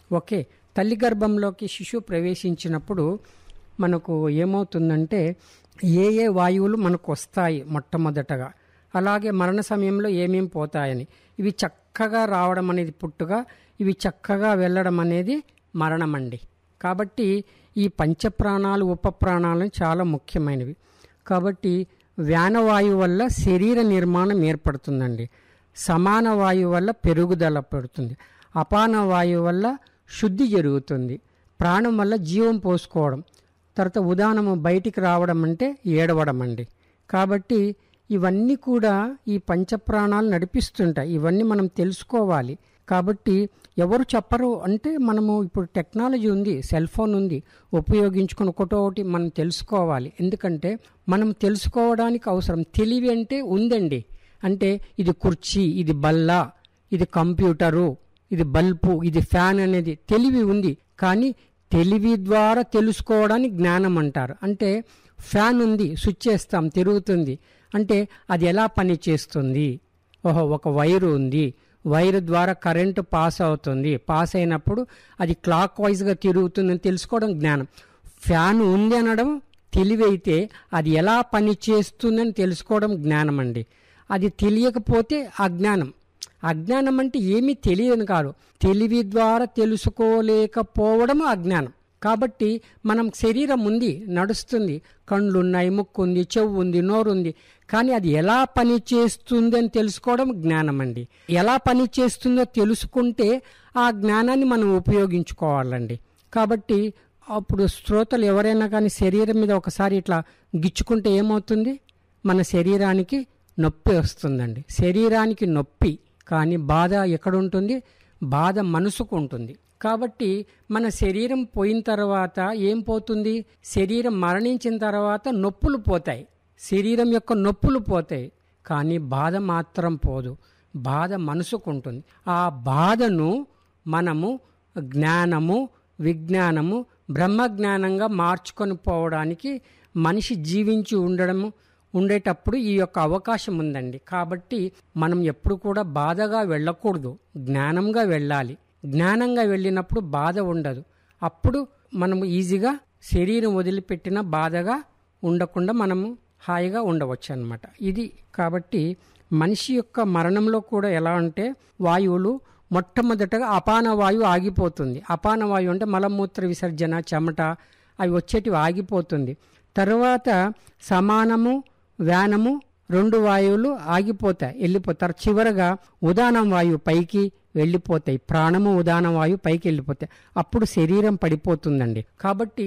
Okay. తల్లి గర్భంలోకి శిశువు ప్రవేశించినప్పుడు మనకు ఏమవుతుందంటే ఏ ఏ వాయువులు మనకు వస్తాయి మొట్టమొదటగా, అలాగే మరణ సమయంలో ఏమేం పోతాయని, ఇవి చక్కగా రావడం అనేది పుట్టుక, ఇవి చక్కగా వెళ్ళడం అనేది మరణం అండి. కాబట్టి ఈ పంచప్రాణాలు ఉపప్రాణాలు చాలా ముఖ్యమైనవి. కాబట్టి వ్యానవాయువు వల్ల శరీర నిర్మాణం ఏర్పడుతుందండి. సమాన వాయువు వల్ల పెరుగుదల పడుతుంది. అపాన వాయువు వల్ల శుద్ధి జరుగుతుంది. ప్రాణం వల్ల జీవం పోసుకోవడం, తర్వాత ఉదానము బయటికి రావడం అంటే ఏడవడం అండి. కాబట్టి ఇవన్నీ కూడా ఈ పంచప్రాణాలు నడిపిస్తుంటాయి. ఇవన్నీ మనం తెలుసుకోవాలి. కాబట్టి ఎవరు చెప్పరు అంటే మనము ఇప్పుడు టెక్నాలజీ ఉంది, సెల్ ఫోన్ ఉంది, ఉపయోగించుకుని ఒకటోటి మనం తెలుసుకోవాలి. ఎందుకంటే మనం తెలుసుకోవడానికి అవసరం తెలివి అంటే ఉందండి. అంటే ఇది కుర్చీ, ఇది బల్ల, ఇది కంప్యూటరు, ఇది బల్బు, ఇది ఫ్యాన్ అనేది తెలివి ఉంది. కానీ తెలివి ద్వారా తెలుసుకోవడానికి జ్ఞానం అంటారు. అంటే ఫ్యాన్ ఉంది, స్విచ్ చేస్తాం తిరుగుతుంది అంటే అది ఎలా పని చేస్తుంది, ఓహో ఒక వైరు ఉంది, వైరు ద్వారా కరెంటు పాస్ అవుతుంది, పాస్ అయినప్పుడు అది క్లాక్ వైజ్గా తిరుగుతుందని తెలుసుకోవడం జ్ఞానం. ఫ్యాన్ ఉంది అనడం తెలివి అయితే అది ఎలా పని చేస్తుందని తెలుసుకోవడం జ్ఞానం అండి. అది తెలియకపోతే అజ్ఞానం. అజ్ఞానం అంటే ఏమీ తెలియని కాదు, తెలివి ద్వారా తెలుసుకోలేకపోవడం అజ్ఞానం. కాబట్టి మనం శరీరం ఉంది, నడుస్తుంది, కళ్ళు ఉన్నాయి, ముక్కు ఉంది, చెవు ఉంది, నోరు ఉంది, కానీ అది ఎలా పని చేస్తుంది అని తెలుసుకోవడం జ్ఞానం అండి. ఎలా పని చేస్తుందో తెలుసుకుంటే ఆ జ్ఞానాన్ని మనం ఉపయోగించుకోవాలండి. కాబట్టి అప్పుడు శ్రోతలు ఎవరైనా కానీ శరీరం మీద ఒకసారి ఇట్లా గిచ్చుకుంటే ఏమవుతుంది, మన శరీరానికి నొప్పి వస్తుందండి. శరీరానికి నొప్పి, కానీ బాధ ఎక్కడుంటుంది, బాధ మనసుకు ఉంటుంది. కాబట్టి మన శరీరం పోయిన తర్వాత ఏం పోతుంది, శరీరం మరణించిన తర్వాత నొప్పులు పోతాయి, శరీరం యొక్క నొప్పులు పోతాయి, కానీ బాధ మాత్రం పోదు. బాధ మనసుకు ఉంటుంది. ఆ బాధను మనము జ్ఞానము, విజ్ఞానము, బ్రహ్మజ్ఞానంగా మార్చుకొని పోవడానికి మనిషి జీవించి ఉండేటప్పుడు ఈ యొక్క అవకాశం ఉందండి. కాబట్టి మనం ఎప్పుడు కూడా బాధగా వెళ్ళకూడదు, జ్ఞానంగా వెళ్ళాలి. జ్ఞానంగా వెళ్ళినప్పుడు బాధ ఉండదు. అప్పుడు మనము ఈజీగా శరీరం వదిలిపెట్టిన బాధగా ఉండకుండా మనము హాయిగా ఉండవచ్చు అన్నమాట. ఇది కాబట్టి మనిషి యొక్క మరణంలో కూడా ఎలా అంటే వాయువులు మొట్టమొదటగా అపాన వాయువు ఆగిపోతుంది. అపాన వాయువు అంటే మలమూత్ర విసర్జన, చెమట అవి వచ్చేటివి ఆగిపోతుంది. తర్వాత సమానము, వ్యానము రెండు వాయువులు ఆగిపోతాయి, వెళ్ళిపోతారు. చివరగా ఉదానం వాయువు పైకి వెళ్ళిపోతాయి, ప్రాణము ఉదాన వాయువు పైకి వెళ్ళిపోతాయి. అప్పుడు శరీరం పడిపోతుందండి. కాబట్టి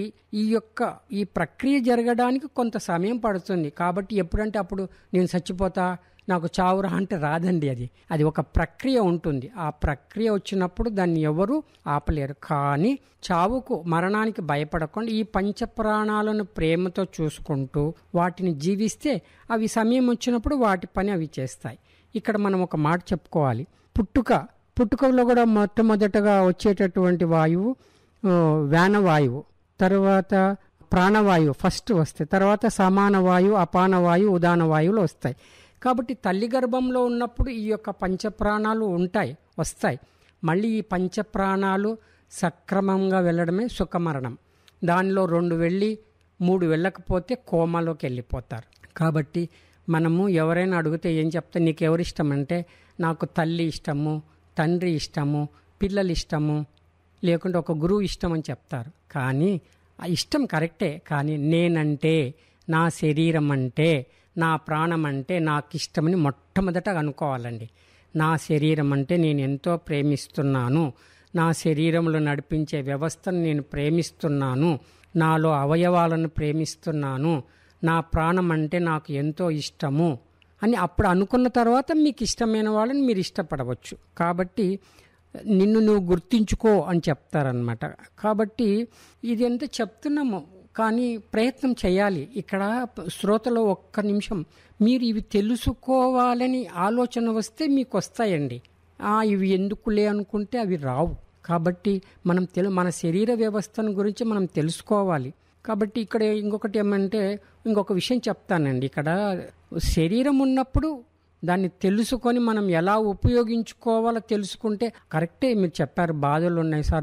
ఈ ప్రక్రియ జరగడానికి కొంత సమయం పడుతుంది. కాబట్టి ఎప్పుడంటే అప్పుడు నేను చచ్చిపోతా, నాకు చావురా అంటే రాదండి. అది ఒక ప్రక్రియ ఉంటుంది. ఆ ప్రక్రియ వచ్చినప్పుడు దాన్ని ఎవరు ఆపలేరు. కానీ చావుకు, మరణానికి భయపడకుండా ఈ పంచప్రాణాలను ప్రేమతో చూసుకుంటూ వాటిని జీవిస్తే అవి సమయం వచ్చినప్పుడు వాటి పని అవి చేస్తాయి. ఇక్కడ మనం ఒక మాట చెప్పుకోవాలి. పుట్టుకలో కూడా మొట్టమొదటగా వచ్చేటటువంటి వాయువు వ్యానవాయువు, తర్వాత ప్రాణవాయువు ఫస్ట్ వస్తాయి, తర్వాత సమాన వాయువు, అపాన వాయువు, ఉదాన వాయువులు వస్తాయి. కాబట్టి తల్లి గర్భంలో ఉన్నప్పుడు ఈ యొక్క పంచప్రాణాలు వస్తాయి. మళ్ళీ ఈ పంచప్రాణాలు సక్రమంగా వెళ్ళడమే సుఖమరణం. దానిలో 2 వెళ్ళి 3 వెళ్ళకపోతే కోమాలోకి వెళ్ళిపోతారు. కాబట్టి మనము ఎవరైనా అడిగితే ఏం చెప్తే నీకు ఎవరు ఇష్టం అంటే నాకు తల్లి ఇష్టము, తండ్రి ఇష్టము, పిల్లలు ఇష్టము, లేకుంటే ఒక గురువు ఇష్టం అని చెప్తారు. కానీ ఆ ఇష్టం కరెక్టే, కానీ నేనంటే, నా శరీరం అంటే, నా ప్రాణం అంటే నాకు ఇష్టమని మొట్టమొదట అనుకోవాలండి. నా శరీరం అంటే నేను ఎంతో ప్రేమిస్తున్నాను, నా శరీరంలో నడిపించే వ్యవస్థను నేను ప్రేమిస్తున్నాను, నాలో అవయవాలను ప్రేమిస్తున్నాను, నా ప్రాణం అంటే నాకు ఎంతో ఇష్టము అని అప్పుడు అనుకున్న తర్వాత మీకు ఇష్టమైన వాళ్ళని మీరు ఇష్టపడవచ్చు. కాబట్టి నిన్ను నువ్వు గుర్తించుకో అని చెప్తారనమాట. కాబట్టి ఇది ఎంత చెప్తున్నాము, కానీ ప్రయత్నం చేయాలి. ఇక్కడ శ్రోతలో ఒక్క నిమిషం మీరు ఇవి తెలుసుకోవాలని ఆలోచన వస్తే మీకు వస్తాయండి. ఇవి ఎందుకులే అనుకుంటే అవి రావు. కాబట్టి మనం మన శరీర వ్యవస్థను గురించి మనం తెలుసుకోవాలి. కాబట్టి ఇక్కడ ఇంకొకటి ఏమంటే ఇంకొక విషయం చెప్తానండి. ఇక్కడ శరీరం ఉన్నప్పుడు దాన్ని తెలుసుకొని మనం ఎలా ఉపయోగించుకోవాలో తెలుసుకుంటే కరెక్టే. మీరు చెప్పారు బాధలు ఉన్నాయి సార్,